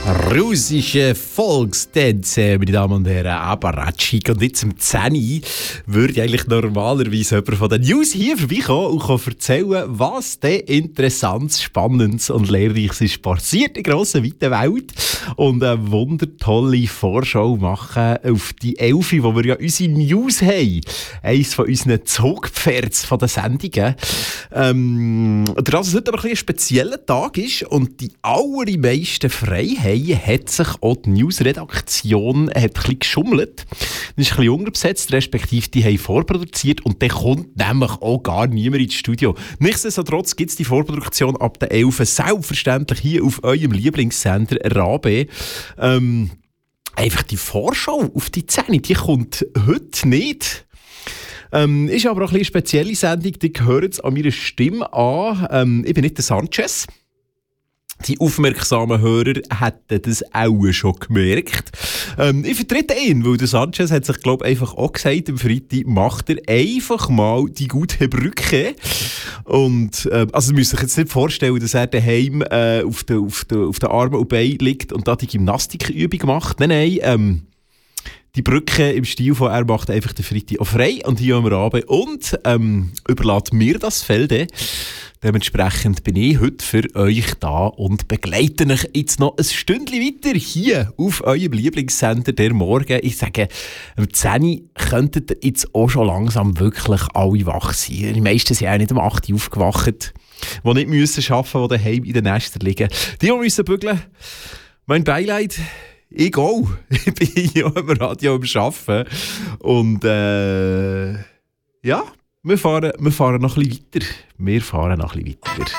Russische Volkstänze, meine Damen und Herren, Apparatschik. Und jetzt um 10 Uhr würde eigentlich normalerweise jemand von den News hier vorbeikommen und erzählen, was denn Interessantes, Spannendes und Lehrreiches ist passiert in der grossen, weiten Welt. Und eine wundertolle Vorschau machen auf die 11, wo wir ja unsere News haben. Eines von unseren Zugpferds von den Sendungen. Dass es heute aber ein spezieller Tag ist und die allermeisten frei haben, hat sich auch die News-Redaktion ein bisschen geschummelt. Das ist ein bisschen unterbesetzt, respektive die haben vorproduziert und dann kommt nämlich auch gar niemand ins Studio. Nichtsdestotrotz gibt es die Vorproduktion ab der 11 selbstverständlich hier auf eurem Lieblingssender RAB. Einfach die Vorschau auf die 10, die kommt heute nicht. Ist aber auch ein bisschen eine spezielle Sendung, die gehört es an meiner Stimme an. Ich bin nicht der Sanchez. Die aufmerksamen Hörer hätten das auch schon gemerkt. Ich vertrete ihn, weil der Sanchez hat sich, glaube ich, einfach auch gesagt, am Freitag macht er einfach mal die gute Brücke. Und, also, ihr müsst euch jetzt nicht vorstellen, dass er daheim auf den Armen und Beinen liegt und da die Gymnastikübung macht. Nein, die Brücke im Stil von er macht einfach den Freitag auch frei und hier am Abend und überlässt mir das Feld. Dementsprechend bin ich heute für euch da und begleite euch jetzt noch ein Stündchen weiter hier auf eurem Lieblingssender der Morgen. Ich sage, um 10 Uhr könntet ihr jetzt auch schon langsam wirklich alle wach sein. Die meisten sind auch nicht um 8 Uhr aufgewacht, die nicht müssen arbeiten, die daheim in den Nestern liegen. Die müssen bügeln. Mein Beileid. Ich gehe. Ich bin hier am Radio am Arbeiten. Und ja, wir fahren noch ein bisschen weiter.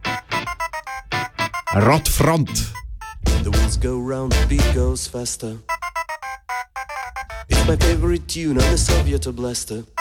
Radfront. The wheels go round, the beat goes faster. It's my favorite tune, I'm the Soviet Blaster.